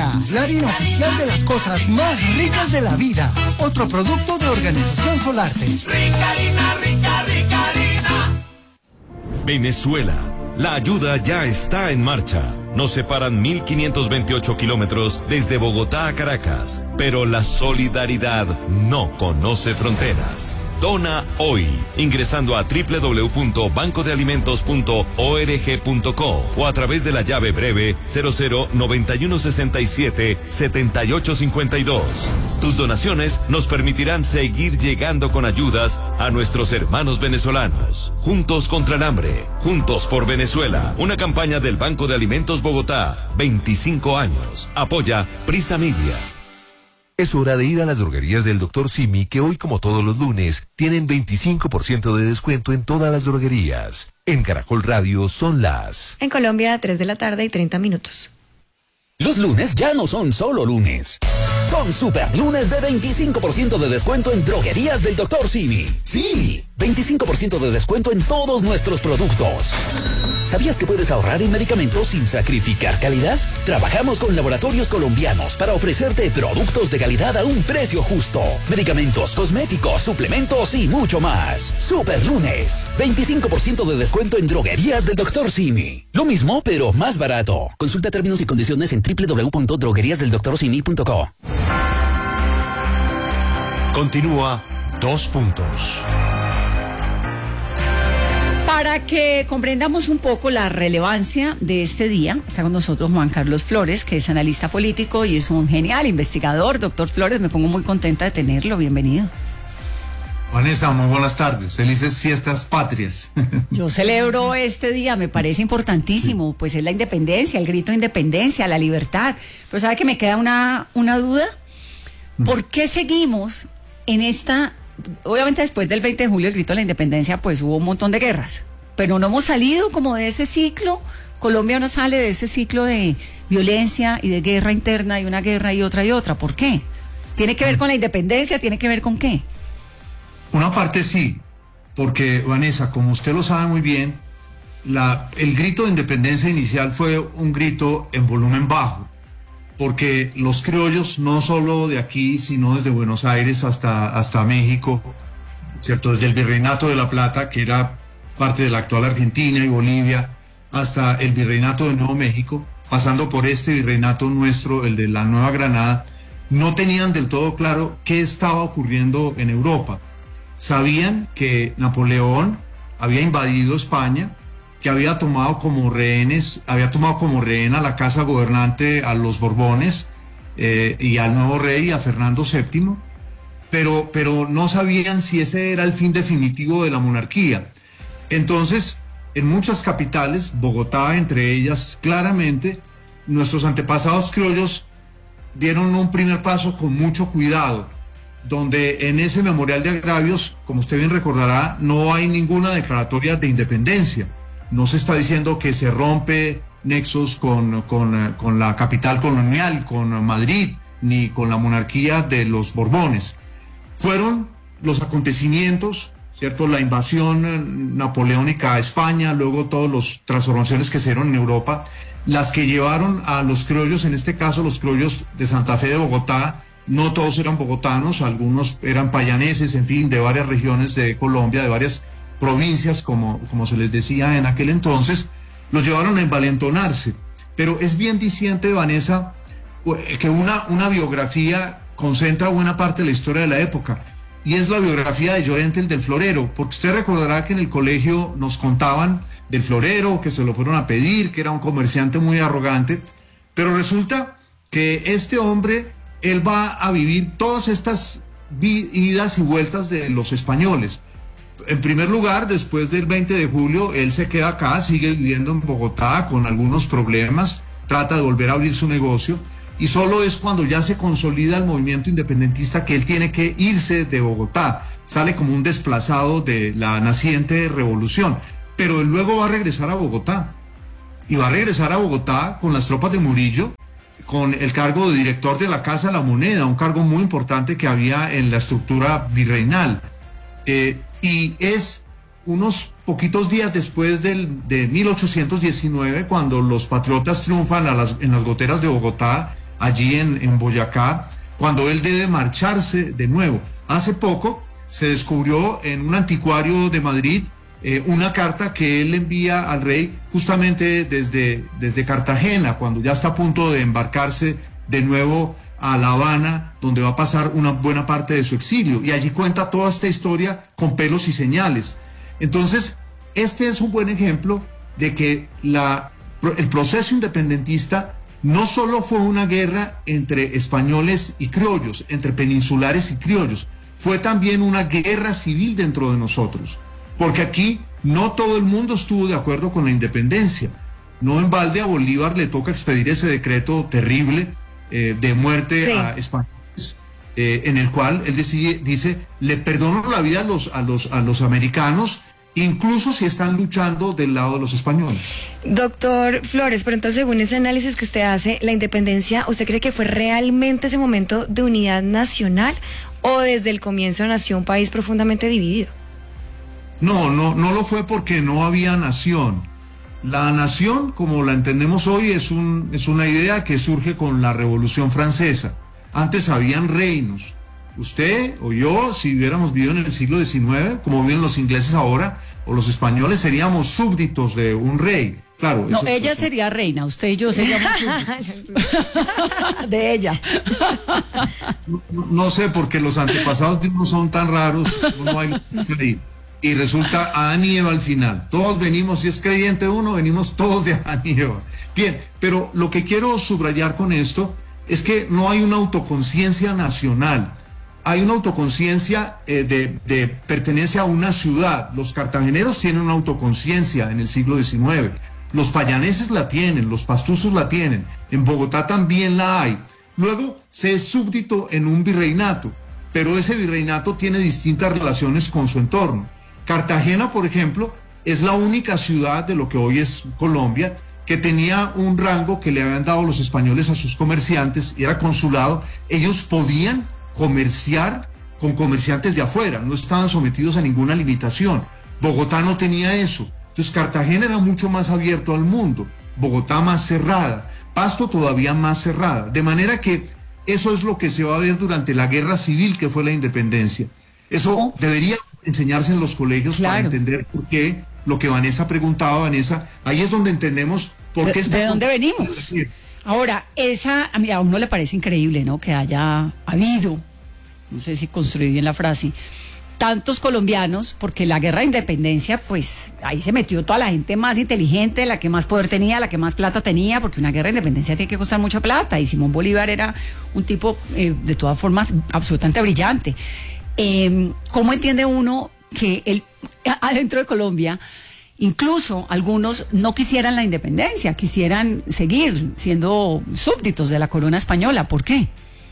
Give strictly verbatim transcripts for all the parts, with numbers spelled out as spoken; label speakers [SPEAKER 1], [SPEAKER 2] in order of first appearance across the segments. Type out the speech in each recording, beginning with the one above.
[SPEAKER 1] Harina, la harina oficial de las cosas más ricas de la vida. Otro producto de Organización Solarte.
[SPEAKER 2] Rica harina, rica, rica harina.
[SPEAKER 3] Venezuela. La ayuda ya está en marcha. Nos separan mil quinientos veintiocho kilómetros desde Bogotá a Caracas, pero la solidaridad no conoce fronteras. Dona hoy, ingresando a doble u doble u doble u punto banco de alimentos punto org punto co o a través de la llave breve cero cero noventa y uno sesenta y siete setenta y ocho cincuenta y dos. Tus donaciones nos permitirán seguir llegando con ayudas a nuestros hermanos venezolanos. Juntos contra el hambre, juntos por Venezuela. Una campaña del Banco de Alimentos Bogotá, veinticinco años. Apoya Prisa Media.
[SPEAKER 4] Es hora de ir a las droguerías del doctor Simi, que hoy, como todos los lunes, tienen veinticinco por ciento de descuento en todas las droguerías. En Caracol Radio son las...
[SPEAKER 5] En Colombia, tres de la tarde y treinta minutos.
[SPEAKER 6] Los lunes ya no son solo lunes. Son super lunes de veinticinco por ciento de descuento en droguerías del doctor Simi. Sí, veinticinco por ciento de descuento en todos nuestros productos. ¿Sabías que puedes ahorrar en medicamentos sin sacrificar calidad? Trabajamos con laboratorios colombianos para ofrecerte productos de calidad a un precio justo. Medicamentos, cosméticos, suplementos y mucho más. Super lunes. veinticinco por ciento de descuento en droguerías del doctor Simi. Lo mismo, pero más barato. Consulta términos y condiciones en doble u doble u doble u punto droguerías del doctor simi punto co.
[SPEAKER 7] Continúa Dos Puntos.
[SPEAKER 8] Para que comprendamos un poco la relevancia de este día, está con nosotros Juan Carlos Flores, que es analista político y es un genial investigador. Doctor Flores, me pongo muy contenta de tenerlo. Bienvenido.
[SPEAKER 9] Vanessa, muy buenas tardes. Felices fiestas patrias.
[SPEAKER 8] Yo celebro este día, me parece importantísimo, pues es la independencia, el grito de independencia, la libertad. Pero ¿sabe que me queda una, una duda? ¿Por qué seguimos en esta... Obviamente después del veinte de julio, el grito de la independencia, pues hubo un montón de guerras, pero no hemos salido como de ese ciclo. Colombia no sale de ese ciclo de violencia y de guerra interna y una guerra y otra y otra. ¿Por qué? ¿Tiene que ver con la independencia? ¿Tiene que ver con qué?
[SPEAKER 9] Una parte sí, porque Vanessa, como usted lo sabe muy bien, la, el grito de independencia inicial fue un grito en volumen bajo, porque los criollos, no solo de aquí, sino desde Buenos Aires hasta, hasta México, ¿cierto? Desde el Virreinato de La Plata, que era parte de la actual Argentina y Bolivia, hasta el Virreinato de Nuevo México, pasando por este virreinato nuestro, el de la Nueva Granada, no tenían del todo claro qué estaba ocurriendo en Europa. Sabían que Napoleón había invadido España, que había tomado como rehenes, había tomado como rehén a la casa gobernante, a los Borbones eh, y al nuevo rey, a Fernando séptimo, pero, pero no sabían si ese era el fin definitivo de la monarquía. Entonces, en muchas capitales, Bogotá entre ellas, claramente, nuestros antepasados criollos dieron un primer paso con mucho cuidado, donde en ese memorial de agravios, como usted bien recordará, no hay ninguna declaratoria de independencia. No se está diciendo que se rompe nexos con, con, con la capital colonial, con Madrid, ni con la monarquía de los Borbones. Fueron los acontecimientos, ¿cierto? La invasión napoleónica a España, luego todas las transformaciones que se dieron en Europa, las que llevaron a los criollos, en este caso los criollos de Santa Fe de Bogotá. No todos eran bogotanos, algunos eran payaneses, en fin, de varias regiones de Colombia, de varias provincias, como, como se les decía en aquel entonces, los llevaron a envalentonarse. Pero es bien diciente, Vanessa, que una, una biografía concentra buena parte de la historia de la época, y es la biografía de Llorente el del Florero, porque usted recordará que en el colegio nos contaban del Florero, que se lo fueron a pedir, que era un comerciante muy arrogante, pero resulta que este hombre, él va a vivir todas estas idas y vueltas de los españoles. En primer lugar, después del veinte de julio, él se queda acá, sigue viviendo en Bogotá con algunos problemas, trata de volver a abrir su negocio, y solo es cuando ya se consolida el movimiento independentista que él tiene que irse de Bogotá. Sale como un desplazado de la naciente revolución, pero él luego va a regresar a Bogotá, y va a regresar a Bogotá con las tropas de Murillo, con el cargo de director de la Casa de la Moneda, un cargo muy importante que había en la estructura virreinal. Eh, y es unos poquitos días después del, de mil ochocientos diecinueve, cuando los patriotas triunfan a las, en las goteras de Bogotá allí en, en Boyacá, cuando él debe marcharse de nuevo. Hace poco se descubrió en un anticuario de Madrid eh, una carta que él envía al rey justamente desde, desde Cartagena, cuando ya está a punto de embarcarse de nuevo a La Habana, donde va a pasar una buena parte de su exilio, y allí cuenta toda esta historia con pelos y señales. Entonces, este es un buen ejemplo de que la, el proceso independentista no solo fue una guerra entre españoles y criollos, entre peninsulares y criollos, fue también una guerra civil dentro de nosotros, porque aquí no todo el mundo estuvo de acuerdo con la independencia. No en balde a Bolívar le toca expedir ese decreto terrible eh, de muerte sí. a españoles, eh, en el cual él decide, dice, le perdono la vida a los, a los, a los americanos, incluso si están luchando del lado de los españoles.
[SPEAKER 5] Doctor Flores, pero entonces según ese análisis que usted hace, la independencia, ¿usted cree que fue realmente ese momento de unidad nacional o desde el comienzo nació un país profundamente dividido?
[SPEAKER 9] No, no, no lo fue porque no había nación. La nación, como la entendemos hoy, es, un, es una idea que surge con la Revolución Francesa. Antes habían reinos. Usted o yo, si hubiéramos vivido en el siglo diecinueve, como viven los ingleses ahora, o los españoles, seríamos súbditos de un rey. Claro.
[SPEAKER 8] No, ella es sería reina, usted y yo seríamos súbditos. De ella.
[SPEAKER 9] No, no sé, porque los antepasados de uno son tan raros, no hay ahí. Y resulta Adán y Eva al final. Todos venimos, si es creyente uno, venimos todos de Adán y Eva. Bien, pero lo que quiero subrayar con esto es que no hay una autoconciencia nacional. Hay una autoconciencia eh, de, de pertenencia a una ciudad. Los cartageneros tienen una autoconciencia en el siglo diecinueve. Los payaneses la tienen, los pastusos la tienen. En Bogotá también la hay. Luego se es súbdito en un virreinato, pero ese virreinato tiene distintas relaciones con su entorno. Cartagena, por ejemplo, es la única ciudad de lo que hoy es Colombia que tenía un rango que le habían dado los españoles a sus comerciantes, y era consulado. Ellos podían comerciar con comerciantes de afuera, no estaban sometidos a ninguna limitación. Bogotá no tenía eso. Entonces Cartagena era mucho más abierto al mundo, Bogotá más cerrada, Pasto todavía más cerrada, de manera que eso es lo que se va a ver durante la guerra civil que fue la independencia. Eso oh. debería enseñarse en los colegios, claro, para entender por qué lo que Vanessa preguntaba, Vanessa, ahí es donde entendemos por qué está...
[SPEAKER 8] ¿De dónde venimos? Ahora, esa, a mí a uno le parece increíble, ¿no? Que haya habido, no sé si construí bien la frase, tantos colombianos, porque la guerra de independencia, pues ahí se metió toda la gente más inteligente, la que más poder tenía, la que más plata tenía, porque una guerra de independencia tiene que costar mucha plata, y Simón Bolívar era un tipo, eh, de todas formas, absolutamente brillante. Eh, ¿Cómo entiende uno que el, adentro de Colombia, incluso algunos no quisieran la independencia, quisieran seguir siendo súbditos de la corona española? ¿Por qué?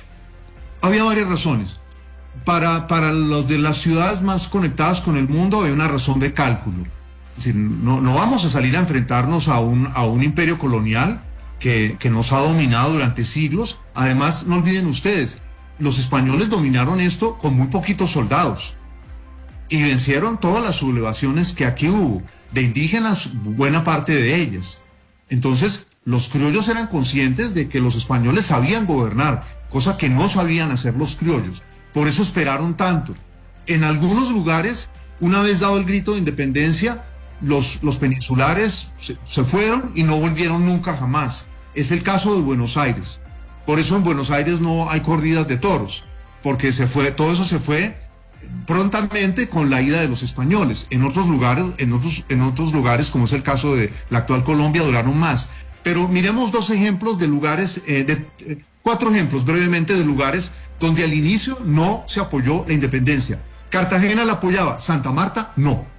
[SPEAKER 9] Había varias razones. Para, para los de las ciudades más conectadas con el mundo había una razón de cálculo. Es decir, no, no vamos a salir a enfrentarnos a un, a un imperio colonial que, que nos ha dominado durante siglos. Además, no olviden ustedes, los españoles dominaron esto con muy poquitos soldados y vencieron todas las sublevaciones que aquí hubo, de indígenas, buena parte de ellas. Entonces, los criollos eran conscientes de que los españoles sabían gobernar, cosa que no sabían hacer los criollos. Por eso esperaron tanto. En algunos lugares, una vez dado el grito de independencia, los, los peninsulares se, se fueron y no volvieron nunca jamás. Es el caso de Buenos Aires. Por eso en Buenos Aires no hay corridas de toros, porque se fue, todo eso se fue prontamente con la ida de los españoles. En otros lugares, en otros, en otros lugares, como es el caso de la actual Colombia, duraron más. Pero miremos dos ejemplos de lugares, eh, de, eh, cuatro ejemplos brevemente de lugares donde al inicio no se apoyó la independencia. Cartagena la apoyaba, Santa Marta no.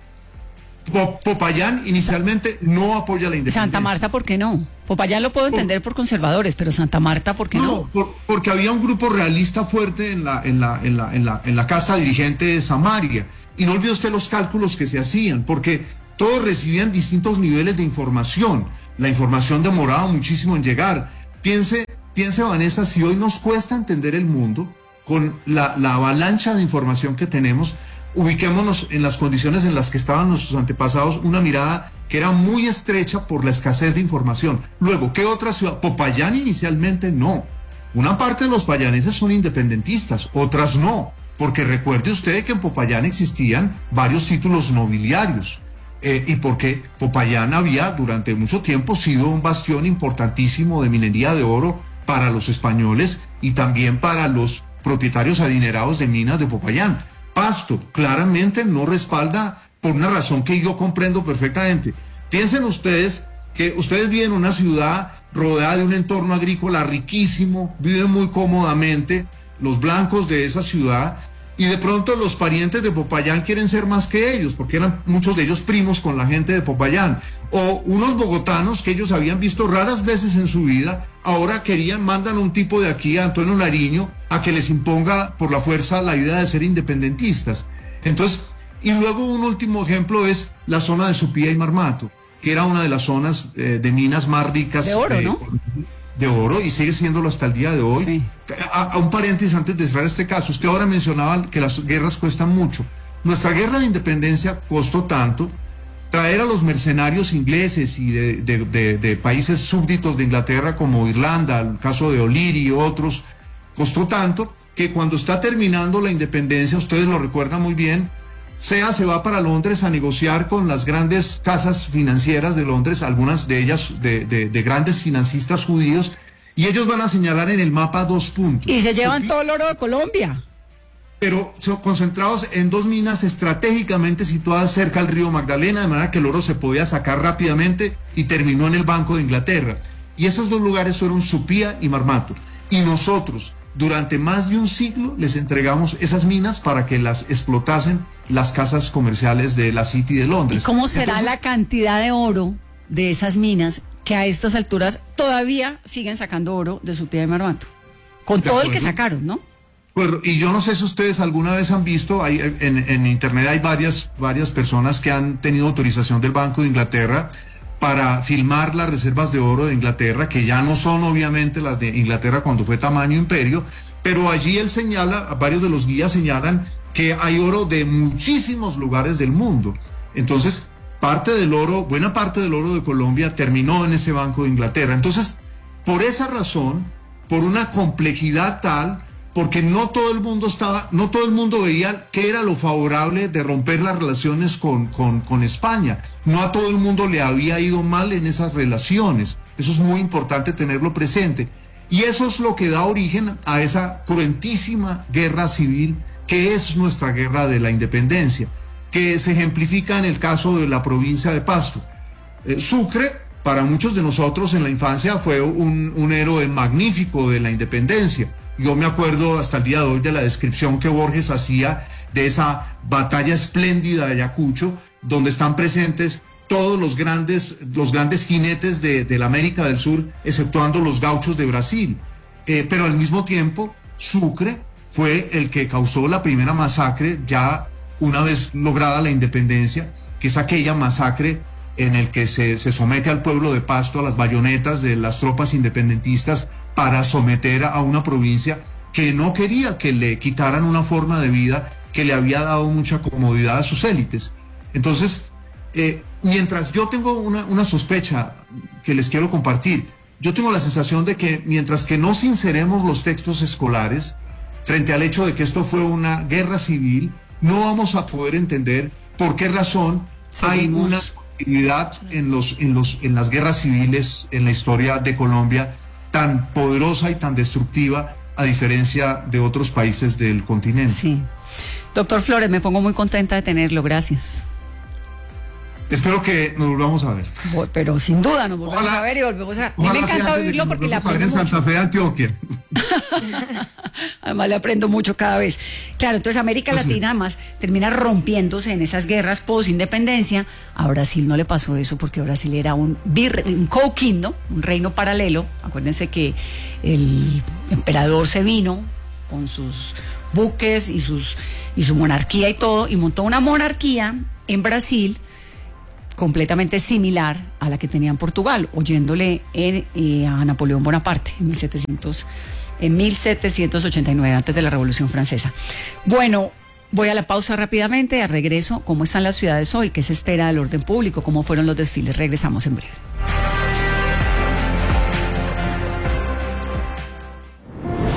[SPEAKER 9] Popayán inicialmente no apoya la independencia.
[SPEAKER 8] Santa Marta, ¿por qué no? Popayán lo puedo entender por, por conservadores, pero Santa Marta, ¿por qué no?
[SPEAKER 9] No, por, porque había un grupo realista fuerte en la, en la, en la, en la, en la casta dirigente de Samaria. Y no olvide usted los cálculos que se hacían, porque todos recibían distintos niveles de información. La información demoraba muchísimo en llegar. Piense, piense, Vanessa, si hoy nos cuesta entender el mundo, con la, la avalancha de información que tenemos, ubiquémonos en las condiciones en las que estaban nuestros antepasados, una mirada que era muy estrecha por la escasez de información. Luego, ¿qué otra ciudad? Popayán inicialmente no. Una parte de los payaneses son independentistas, otras no, porque recuerde usted que en Popayán existían varios títulos nobiliarios, eh, y porque Popayán había durante mucho tiempo sido un bastión importantísimo de minería de oro para los españoles y también para los propietarios adinerados de minas de Popayán. Pasto claramente no respalda, por una razón que yo comprendo perfectamente. Piensen ustedes que ustedes viven en una ciudad rodeada de un entorno agrícola riquísimo, viven muy cómodamente, los blancos de esa ciudad, y de pronto los parientes de Popayán quieren ser más que ellos, porque eran muchos de ellos primos con la gente de Popayán. O unos bogotanos que ellos habían visto raras veces en su vida, ahora querían, mandan a un tipo de aquí, a Antonio Nariño, a que les imponga por la fuerza la idea de ser independentistas. Entonces, y luego un último ejemplo es la zona de Supía y Marmato, que era una de las zonas eh, de minas más ricas.
[SPEAKER 8] De oro,
[SPEAKER 9] eh,
[SPEAKER 8] ¿no?
[SPEAKER 9] De oro, y sigue siéndolo hasta el día de hoy.
[SPEAKER 8] Sí.
[SPEAKER 9] A, a un paréntesis antes de cerrar este caso, usted ahora mencionaba que las guerras cuestan mucho. Nuestra guerra de independencia costó tanto, traer a los mercenarios ingleses y de, de, de, de países súbditos de Inglaterra como Irlanda, el caso de O'Leary y otros, costó tanto que cuando está terminando la independencia, ustedes lo recuerdan muy bien, S E A se va para Londres a negociar con las grandes casas financieras de Londres, algunas de ellas de, de, de grandes financistas judíos, y ellos van a señalar en el mapa dos puntos.
[SPEAKER 8] Y se llevan todo el oro de Colombia.
[SPEAKER 9] Pero son concentrados en dos minas estratégicamente situadas cerca al río Magdalena, de manera que el oro se podía sacar rápidamente y terminó en el Banco de Inglaterra. Y esos dos lugares fueron Supía y Marmato. Y nosotros, durante más de un siglo, les entregamos esas minas para que las explotasen las casas comerciales de la City de Londres.
[SPEAKER 8] ¿Y cómo será
[SPEAKER 9] Entonces,
[SPEAKER 8] la cantidad de oro de esas minas que a estas alturas todavía siguen sacando oro de Supía y Marmato? Con
[SPEAKER 9] De
[SPEAKER 8] todo el que
[SPEAKER 9] acuerdo.
[SPEAKER 8] sacaron, ¿no?
[SPEAKER 9] Bueno, y yo no sé si ustedes alguna vez han visto, hay, en, en internet hay varias, varias personas que han tenido autorización del Banco de Inglaterra para filmar las reservas de oro de Inglaterra, que ya no son obviamente las de Inglaterra cuando fue tamaño imperio, pero allí él señala, varios de los guías señalan que hay oro de muchísimos lugares del mundo. Entonces, parte del oro, buena parte del oro de Colombia terminó en ese Banco de Inglaterra. Entonces, por esa razón, por una complejidad tal, porque no todo el mundo estaba, no todo el mundo veía qué era lo favorable de romper las relaciones con, con, con España. No a todo el mundo le había ido mal en esas relaciones. Eso es muy importante tenerlo presente. Y eso es lo que da origen a esa cruentísima guerra civil que es nuestra guerra de la independencia, que se ejemplifica en el caso de la provincia de Pasto. Eh, Sucre, para muchos de nosotros en la infancia, fue un, un héroe magnífico de la independencia. Yo me acuerdo hasta el día de hoy de la descripción que Borges hacía de esa batalla espléndida de Ayacucho, donde están presentes todos los grandes, los grandes jinetes de, de la América del Sur, exceptuando los gauchos de Brasil. Eh, pero al mismo tiempo, Sucre fue el que causó la primera masacre ya una vez lograda la independencia, que es aquella masacre en el que se, se somete al pueblo de Pasto a las bayonetas de las tropas independentistas para someter a una provincia que no quería que le quitaran una forma de vida que le había dado mucha comodidad a sus élites. Entonces, eh, mientras yo tengo una, una sospecha que les quiero compartir, yo tengo la sensación de que mientras que no sinceremos los textos escolares frente al hecho de que esto fue una guerra civil, no vamos a poder entender por qué razón hay
[SPEAKER 8] Seguimos.
[SPEAKER 9] una actividad en los, en los, en las guerras civiles en la historia de Colombia tan poderosa y tan destructiva a diferencia de otros países del continente.
[SPEAKER 8] Sí. Doctor Flores, me pongo muy contenta de tenerlo, gracias.
[SPEAKER 9] Espero que nos volvamos a ver.
[SPEAKER 8] Bo- Pero sin duda nos volvemos
[SPEAKER 9] Ojalá-
[SPEAKER 8] a ver y volvemos a... A mí
[SPEAKER 9] Ojalá
[SPEAKER 8] me
[SPEAKER 9] sea
[SPEAKER 8] encanta
[SPEAKER 9] antes de que
[SPEAKER 8] oírlo
[SPEAKER 9] nos
[SPEAKER 8] porque le
[SPEAKER 9] volvamos a ver
[SPEAKER 8] aprendo
[SPEAKER 9] en
[SPEAKER 8] mucho.
[SPEAKER 9] Santa Fe, Antioquia.
[SPEAKER 8] Además le aprendo mucho cada vez. Claro, entonces América
[SPEAKER 9] Pues sí.
[SPEAKER 8] Latina además termina rompiéndose en esas guerras post-independencia. A Brasil no le pasó eso porque Brasil era un, vir- un co-kingdom, un reino paralelo. Acuérdense que el emperador se vino con sus buques y, sus, y su monarquía y todo y montó una monarquía en Brasil completamente similar a la que tenía en Portugal, oyéndole en, eh, a Napoleón Bonaparte en mil setecientos, en mil setecientos ochenta y nueve, antes de la Revolución Francesa. Bueno, voy a la pausa rápidamente, a regreso, ¿cómo están las ciudades hoy? ¿Qué se espera del orden público? ¿Cómo fueron los desfiles? Regresamos en breve.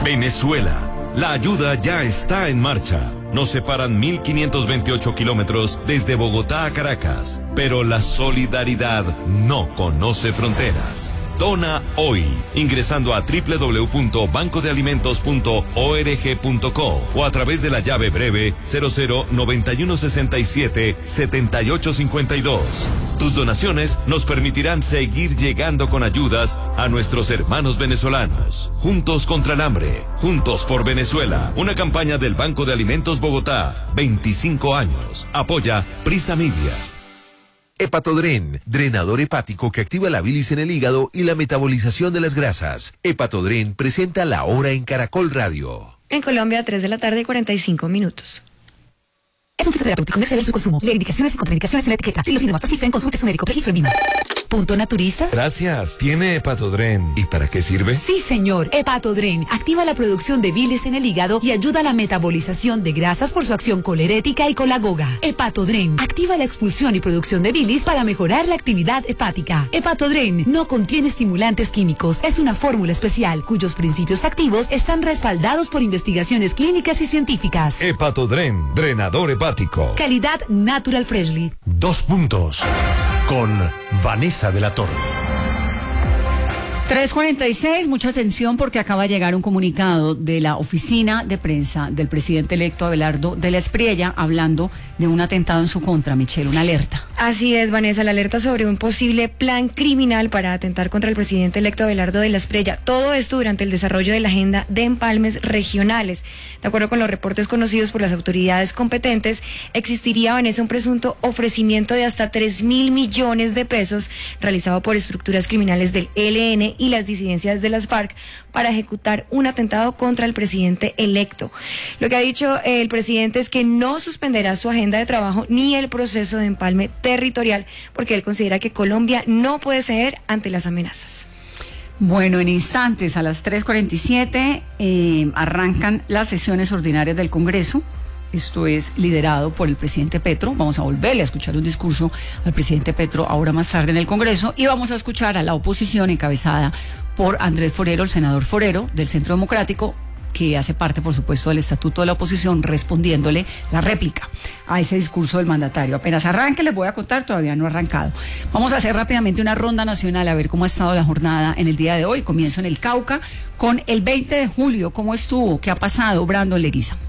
[SPEAKER 3] Venezuela, la ayuda ya está en marcha. Nos separan mil quinientos veintiocho kilómetros desde Bogotá a Caracas, pero la solidaridad no conoce fronteras. Dona hoy, ingresando a doble u doble u doble u punto banco de alimentos punto org punto co o a través de la llave breve cero cero noventa y uno sesenta y siete setenta y ocho cincuenta y dos. Tus donaciones nos permitirán seguir llegando con ayudas a nuestros hermanos venezolanos. Juntos contra el hambre, juntos por Venezuela. Una campaña del Banco de Alimentos Bogotá, veinticinco años. Apoya Prisa Media.
[SPEAKER 4] Hepatodren, drenador hepático que activa la bilis en el hígado y la metabolización de las grasas. Hepatodren presenta La Hora en Caracol Radio.
[SPEAKER 5] En Colombia, tres de la tarde y cuarenta y cinco minutos.
[SPEAKER 10] Es un fitoterapéutico comercial en su consumo. Lee indicaciones y contraindicaciones en la etiqueta. Si los síntomas persisten, consulte a su médico. Registro en Vima. ¿Punto naturista?
[SPEAKER 3] Gracias. ¿Tiene Hepatodren? ¿Y para qué sirve?
[SPEAKER 10] Sí, señor. Hepatodren activa la producción de bilis en el hígado y ayuda a la metabolización de grasas por su acción colerética y colagoga. Hepatodren activa la expulsión y producción de bilis para mejorar la actividad hepática. Hepatodren no contiene estimulantes químicos. Es una fórmula especial cuyos principios activos están respaldados por investigaciones clínicas y científicas.
[SPEAKER 3] Hepatodren, drenador hepático.
[SPEAKER 10] Calidad Natural Freshly.
[SPEAKER 7] Dos puntos. Con Vanessa de la Torre.
[SPEAKER 8] tres cuarenta y seis, mucha atención porque acaba de llegar un comunicado de la oficina de prensa del presidente electo Abelardo de la Espriella hablando de un atentado en su contra, Michelle, una alerta.
[SPEAKER 5] Así es, Vanessa, la alerta sobre un posible plan criminal para atentar contra el presidente electo Abelardo de la Espriella. Todo esto durante el desarrollo de la agenda de empalmes regionales. De acuerdo con los reportes conocidos por las autoridades competentes, existiría, Vanessa, un presunto ofrecimiento de hasta tres mil millones de pesos realizado por estructuras criminales del E L N y las disidencias de las FARC para ejecutar un atentado contra el presidente electo. Lo que ha dicho el presidente es que no suspenderá su agenda de trabajo ni el proceso de empalme territorial porque él considera que Colombia no puede ceder ante las amenazas.
[SPEAKER 8] Bueno, en instantes, a las tres cuarenta y siete, eh, arrancan las sesiones ordinarias del Congreso. Esto es liderado por el presidente Petro. Vamos a volverle a escuchar un discurso al presidente Petro ahora más tarde en el Congreso y vamos a escuchar a la oposición encabezada por Andrés Forero, el senador Forero del Centro Democrático, que hace parte, por supuesto, del estatuto de la oposición, respondiéndole la réplica a ese discurso del mandatario. Apenas arranque, les voy a contar, todavía no ha arrancado. Vamos a hacer rápidamente una ronda nacional a ver cómo ha estado la jornada en el día de hoy. Comienzo en el Cauca con el veinte de julio. ¿Cómo estuvo? ¿Qué ha pasado? Brandon Leguiza.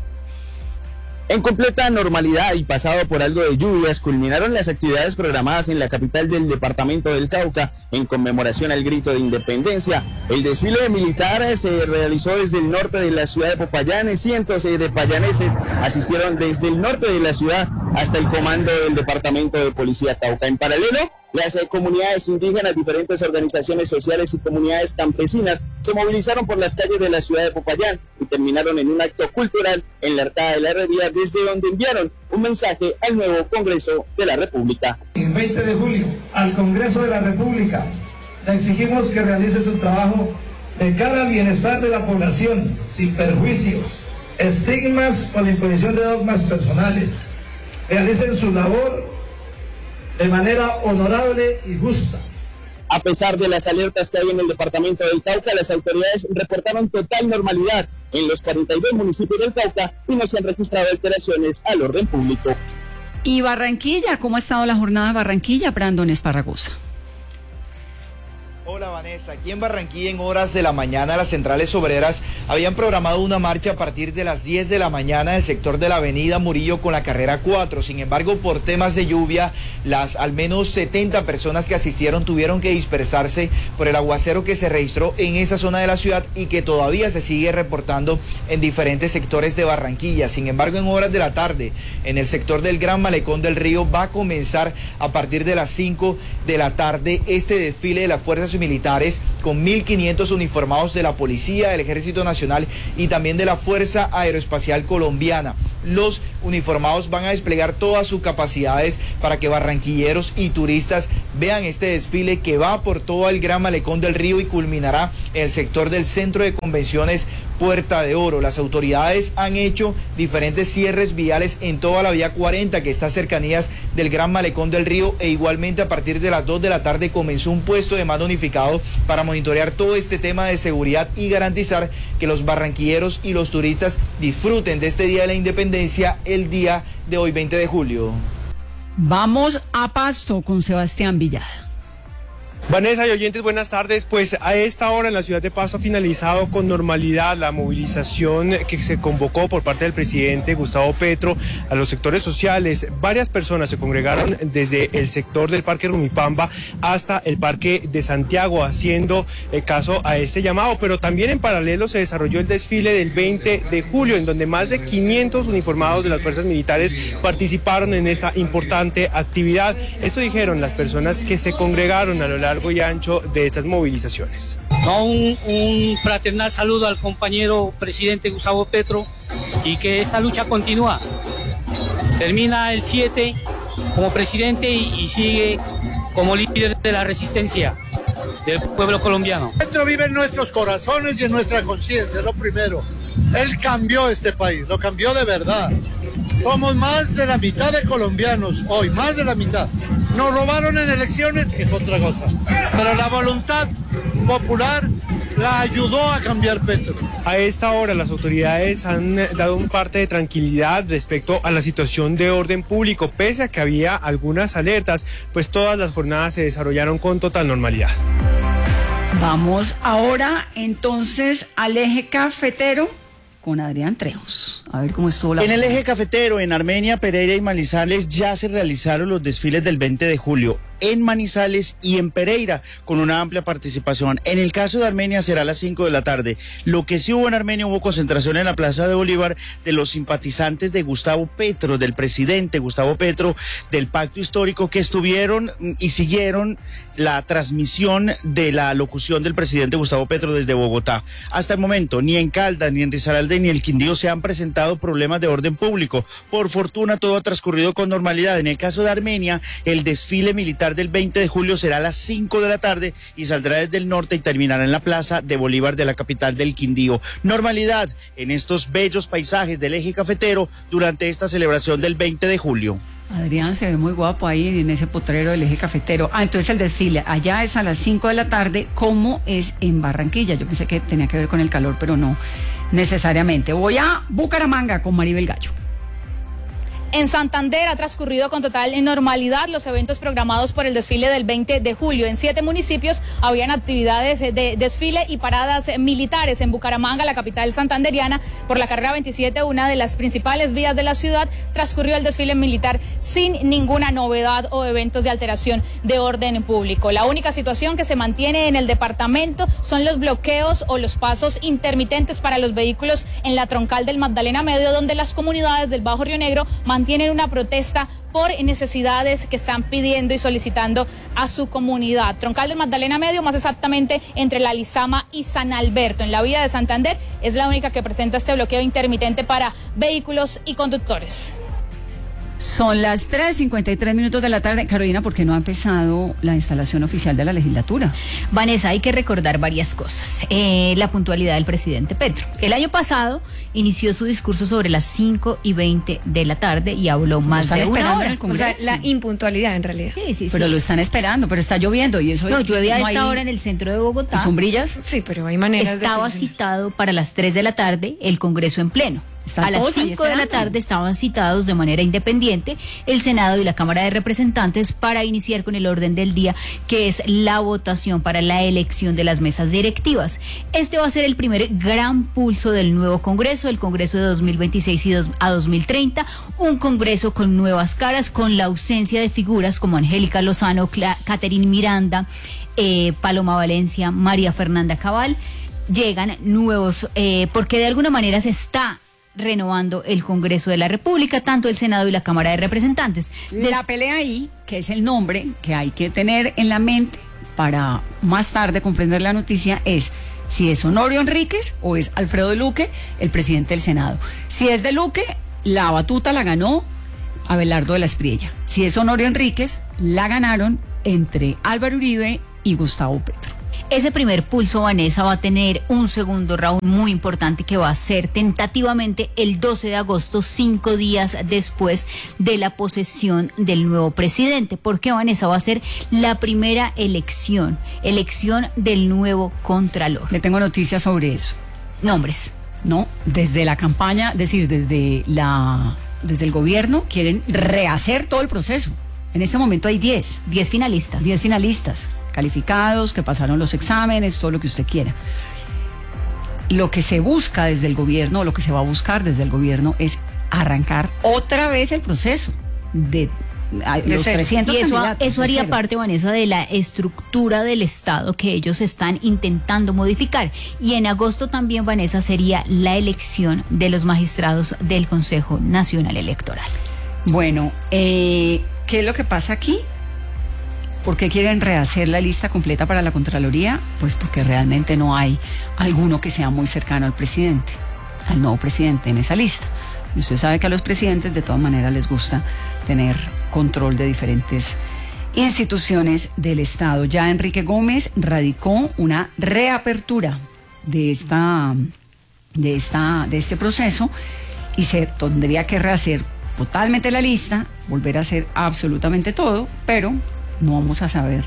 [SPEAKER 11] En completa normalidad y pasado por algo de lluvias, culminaron las actividades programadas en la capital del departamento del Cauca en conmemoración al grito de independencia. El desfile de militares se realizó desde el norte de la ciudad de Popayán. Cientos de payaneses asistieron desde el norte de la ciudad hasta el comando del departamento de policía Cauca. En paralelo, las eh, comunidades indígenas, diferentes organizaciones sociales y comunidades campesinas se movilizaron por las calles de la ciudad de Popayán y terminaron en un acto cultural en la Arcada de la Herrería, desde donde enviaron un mensaje al nuevo Congreso de la República.
[SPEAKER 12] El veinte de julio, al Congreso de la República, le exigimos que realice su trabajo de cara al bienestar de la población, sin perjuicios, estigmas o la imposición de dogmas personales. Realicen su labor de manera honorable y justa.
[SPEAKER 11] A pesar de las alertas que hay en el departamento del Cauca, las autoridades reportaron total normalidad en los cuarenta y dos municipios del Cauca y no se han registrado alteraciones al orden público.
[SPEAKER 8] Y Barranquilla, ¿cómo ha estado la jornada de Barranquilla? Brandon Esparragosa.
[SPEAKER 13] Hola Vanessa, aquí en Barranquilla en horas de la mañana las centrales obreras habían programado una marcha a partir de las diez de la mañana del sector de la avenida Murillo con la carrera cuatro. Sin embargo, por temas de lluvia, las al menos setenta personas que asistieron tuvieron que dispersarse por el aguacero que se registró en esa zona de la ciudad y que todavía se sigue reportando en diferentes sectores de Barranquilla. Sin embargo, en horas de la tarde, en el sector del Gran Malecón del Río va a comenzar a partir de las cinco de la tarde este desfile de las fuerzas militares con mil quinientos uniformados de la Policía, del Ejército Nacional y también de la Fuerza Aeroespacial Colombiana. Los uniformados van a desplegar todas sus capacidades para que barranquilleros y turistas vean este desfile que va por todo el Gran Malecón del Río y culminará en el sector del Centro de Convenciones Puerta de Oro. Las autoridades han hecho diferentes cierres viales en toda la vía cuarenta que está a cercanías del Gran Malecón del Río, e igualmente a partir de las dos de la tarde comenzó un puesto de mando unificado para monitorear todo este tema de seguridad y garantizar que los barranquilleros y los turistas disfruten de este Día de la Independencia el día de hoy, veinte de julio.
[SPEAKER 8] Vamos a Pasto con Sebastián Villada.
[SPEAKER 14] Vanessa y oyentes, buenas tardes. Pues a esta hora en la ciudad de Pasto ha finalizado con normalidad la movilización que se convocó por parte del presidente Gustavo Petro a los sectores sociales. Varias personas se congregaron desde el sector del Parque Rumipamba hasta el Parque de Santiago, haciendo eh, caso a este llamado, pero también en paralelo se desarrolló el desfile del veinte de julio, en donde más de quinientos uniformados de las fuerzas militares participaron en esta importante actividad. Esto dijeron las personas que se congregaron a lo largo y ancho de estas movilizaciones.
[SPEAKER 15] No, un, un fraternal saludo al compañero presidente Gustavo Petro y que esta lucha continúa. Termina el siete como presidente y, y sigue como líder de la resistencia del pueblo colombiano.
[SPEAKER 16] Petro vive en nuestros corazones y en nuestra conciencia, lo primero. Él cambió este país, lo cambió de verdad. Somos más de la mitad de colombianos hoy, más de la mitad. Nos robaron en elecciones, es otra cosa. Pero la voluntad popular la ayudó a cambiar Petro.
[SPEAKER 14] A esta hora las autoridades han dado un parte de tranquilidad respecto a la situación de orden público, pese a que había algunas alertas, pues todas las jornadas se desarrollaron con total normalidad.
[SPEAKER 8] Vamos ahora entonces al eje cafetero con Adrián Trejos. A ver cómo estuvo la...
[SPEAKER 17] En el eje cafetero, en Armenia, Pereira y Manizales ya se realizaron los desfiles del veinte de julio. En Manizales y en Pereira, con una amplia participación. En el caso de Armenia será a las cinco de la tarde. Lo que sí hubo en Armenia, hubo concentración en la Plaza de Bolívar de los simpatizantes de Gustavo Petro, del presidente Gustavo Petro, del pacto histórico, que estuvieron y siguieron la transmisión de la locución del presidente Gustavo Petro desde Bogotá. Hasta el momento, ni en Caldas, ni en Risaralda, ni en el Quindío se han presentado problemas de orden público. Por fortuna, todo ha transcurrido con normalidad. En el caso de Armenia, el desfile militar del veinte de julio será a las cinco de la tarde y saldrá desde el norte y terminará en la Plaza de Bolívar de la capital del Quindío. Normalidad en estos bellos paisajes del eje cafetero durante esta celebración del veinte de julio.
[SPEAKER 8] Adrián se ve muy guapo ahí en ese potrero del eje cafetero. Ah, entonces el desfile allá es a las cinco de la tarde, como es en Barranquilla. Yo pensé que tenía que ver con el calor, pero no necesariamente. Voy a Bucaramanga con Maribel Gallo.
[SPEAKER 18] En Santander ha transcurrido con total normalidad los eventos programados por el desfile del veinte de julio. En siete municipios habían actividades de desfile y paradas militares. En Bucaramanga, la capital santanderiana, por la carrera veintisiete, una de las principales vías de la ciudad, transcurrió el desfile militar sin ninguna novedad o eventos de alteración de orden público. La única situación que se mantiene en el departamento son los bloqueos o los pasos intermitentes para los vehículos en la troncal del Magdalena Medio, donde las comunidades del Bajo Río Negro mantienen una protesta por necesidades que están pidiendo y solicitando a su comunidad. Troncal del Magdalena Medio, más exactamente entre La Lizama y San Alberto, en la vía de Santander, es la única que presenta este bloqueo intermitente para vehículos y conductores.
[SPEAKER 8] Son las tres cincuenta y tres minutos de la tarde. Carolina, ¿por qué no ha empezado la instalación oficial de la legislatura?
[SPEAKER 19] Vanessa, hay que recordar varias cosas. Eh, la puntualidad del presidente Petro. El año pasado inició su discurso sobre las cinco y veinte de la tarde y habló más de una hora.
[SPEAKER 5] O sea, la impuntualidad en realidad.
[SPEAKER 19] Sí, sí,
[SPEAKER 8] pero
[SPEAKER 19] sí.
[SPEAKER 8] lo están esperando, pero está lloviendo y eso...
[SPEAKER 19] No, llueve a
[SPEAKER 8] no
[SPEAKER 19] esta
[SPEAKER 8] hay...
[SPEAKER 19] hora en el centro de Bogotá.
[SPEAKER 8] ¿Y sombrillas?
[SPEAKER 5] Sí, pero hay maneras
[SPEAKER 19] Estaba
[SPEAKER 5] de... Estaba
[SPEAKER 19] citado para las tres de la tarde el Congreso en pleno.
[SPEAKER 8] Están
[SPEAKER 19] a las cinco de la tarde estaban citados de manera independiente el Senado y la Cámara de Representantes para iniciar con el orden del día, que es la votación para la elección de las mesas directivas. Este va a ser el primer gran pulso del nuevo Congreso, el Congreso de dos mil veintiséis y dos, a dos mil treinta, un Congreso con nuevas caras, con la ausencia de figuras como Angélica Lozano, Catherine Miranda, eh, Paloma Valencia, María Fernanda Cabal. Llegan nuevos, eh, porque de alguna manera se está renovando el Congreso de la República, tanto el Senado y la Cámara de Representantes.
[SPEAKER 8] Des- la pelea ahí, que es el nombre que hay que tener en la mente para más tarde comprender la noticia, es si es Honorio Enríquez o es Alfredo Luque, el presidente del Senado. Si es de Luque, la batuta la ganó Abelardo de la Espriella. Si es Honorio Enríquez, la ganaron entre Álvaro Uribe y Gustavo Petro.
[SPEAKER 19] Ese primer pulso, Vanessa, va a tener un segundo round muy importante que va a ser tentativamente el doce de agosto, cinco días después de la posesión del nuevo presidente. Porque, Vanessa, va a ser la primera elección, elección del nuevo Contralor.
[SPEAKER 8] Le tengo noticias sobre eso.
[SPEAKER 19] Nombres.
[SPEAKER 8] No, desde la campaña, es decir, desde la, desde el gobierno quieren rehacer todo el proceso. En este momento hay diez.
[SPEAKER 19] diez finalistas.
[SPEAKER 8] diez finalistas. Calificados, que pasaron los exámenes, todo lo que usted quiera. Lo que se busca desde el gobierno, lo que se va a buscar desde el gobierno es arrancar otra vez el proceso de, de los trescientos
[SPEAKER 19] y eso,
[SPEAKER 8] candidatos.
[SPEAKER 19] Eso haría parte, Vanessa, de la estructura del Estado que ellos están intentando modificar. Y en agosto también, Vanessa, sería la elección de los magistrados del Consejo Nacional Electoral.
[SPEAKER 8] Bueno, eh, ¿qué es lo que pasa aquí? ¿Por qué quieren rehacer la lista completa para la Contraloría? Pues porque realmente no hay alguno que sea muy cercano al presidente, al nuevo presidente en esa lista. Y usted sabe que a los presidentes de todas maneras les gusta tener control de diferentes instituciones del Estado. Ya Enrique Gómez radicó una reapertura de esta, de esta, de este proceso y se tendría que rehacer totalmente la lista, volver a hacer absolutamente todo, pero no vamos a saber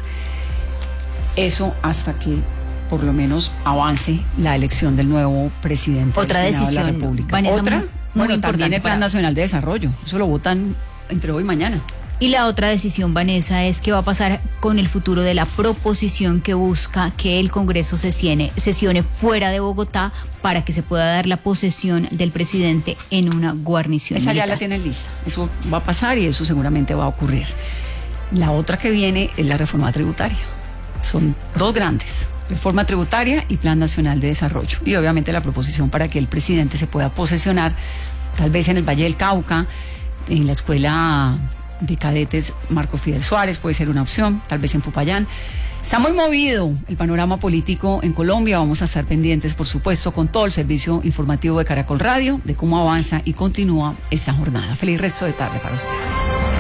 [SPEAKER 8] eso hasta que por lo menos avance la elección del nuevo presidente
[SPEAKER 19] Otra
[SPEAKER 8] del Senado
[SPEAKER 19] decisión,
[SPEAKER 8] de la República.
[SPEAKER 19] Vanessa,
[SPEAKER 8] Otra,
[SPEAKER 19] muy, muy
[SPEAKER 8] bueno,
[SPEAKER 19] importante
[SPEAKER 8] también el Plan
[SPEAKER 19] para...
[SPEAKER 8] Nacional de Desarrollo. Eso lo votan entre hoy y mañana.
[SPEAKER 19] Y la otra decisión, Vanessa, es que va a pasar con el futuro de la proposición que busca que el Congreso sesione, sesione fuera de Bogotá para que se pueda dar la posesión del presidente en una guarnición
[SPEAKER 8] Esa
[SPEAKER 19] militar.
[SPEAKER 8] ya la tienen lista. Eso va a pasar y eso seguramente va a ocurrir. La otra que viene es la reforma tributaria. Son dos grandes, reforma tributaria y Plan Nacional de Desarrollo. Y obviamente la proposición para que el presidente se pueda posesionar, tal vez en el Valle del Cauca, en la escuela de cadetes Marco Fidel Suárez, puede ser una opción, tal vez en Popayán. Está muy movido el panorama político en Colombia. Vamos a estar pendientes, por supuesto, con todo el servicio informativo de Caracol Radio, de cómo avanza y continúa esta jornada. Feliz resto de tarde para ustedes.